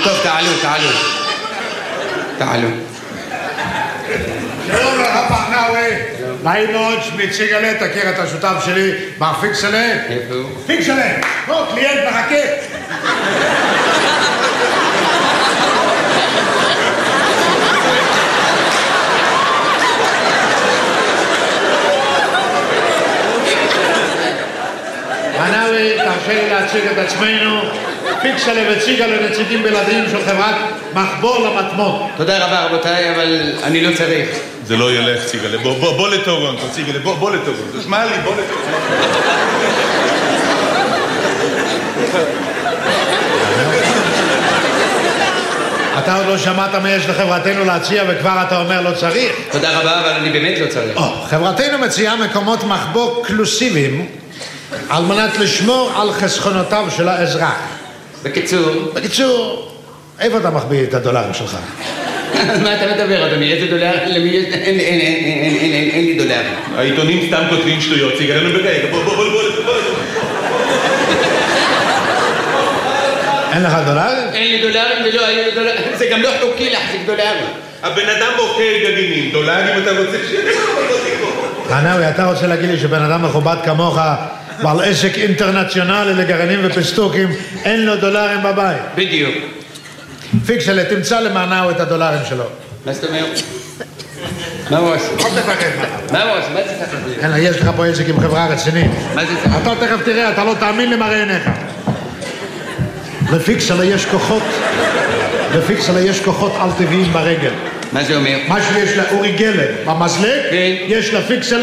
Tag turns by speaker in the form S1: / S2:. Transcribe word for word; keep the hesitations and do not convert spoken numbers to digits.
S1: טוב, תעלו, תעלו. תעלו.
S2: שלום לך פרנאווי. נעים מאוד, שמי ציגלה, תכיר את השותף שלי, מר פיקסלה.
S1: איפה הוא?
S2: פיקסלה! נו, קליינט מחכה. פרנאווי, תרשה לי להציג את עצמנו. פיקסלה וציגלה נציגים בלעדיים של חברת מחבור למטמון.
S1: תודה רבה רבותיי, אבל אני לא צריך.
S3: זה לא ילך, ציגלה. בוא, בוא, בוא לטורונטו, ציגלה, בוא, בוא לטורונטו. תשמע לי, בוא לטורונטו.
S2: אתה עוד לא שמעת מה יש לחברתנו להציע וכבר אתה אומר לא צריך?
S1: תודה רבה, אבל אני באמת לא צריך.
S2: או, חברתנו מציעה מקומות מחבוא קלוסיביים על מנת לשמור על חסכונותיו של האזרח.
S1: בקיצור...
S2: בקיצור, איפה אתה מחביא את הדולרים שלך?
S1: מה אתה מדבר, אדוני? איזה דולר? למי יש... אין, אין, אין, אין, אין, אין, אין לי דולר.
S3: העיתונים סתם כותבים שטויות, ציגלה, נו ברגע, בוא, בוא, בוא, בוא, בוא.
S2: אין לך דולרים?
S1: אין לי דולרים ולא היו לי דולרים. זה גם לא חוקי להחזיק דולרים.
S3: הבן אדם אוכל גרעינים, דולרים אתה רוצה שיהיה?
S2: חנאווי, אתה רוצה להגיד לי שבן אדם מכובד כמוך בעל עסק אינטרנציונלי לגרעינים ופסטוקים אין לו דולרים בבית?
S1: בדיוק.
S2: פיקסלה, תמצא למענאו את הדולרים שלו.
S1: מה זאת אומרת? מה הוא עושה?
S2: אל תפחד.
S1: מה הוא עושה? מה זה תפחד?
S2: אין, יש לך פה עסק עם חברה רצינית.
S1: מה זה תפחד?
S2: אתה תכף תראה, אתה לא תאמין למראה עיניך. לפיקסלה יש כוחות, לפיקסלה יש כוחות על טבעיים ברגל.
S1: מה זה אומר?
S2: מה שיש לאורי גלר במזלג,
S1: כן.
S2: יש לפיקסלה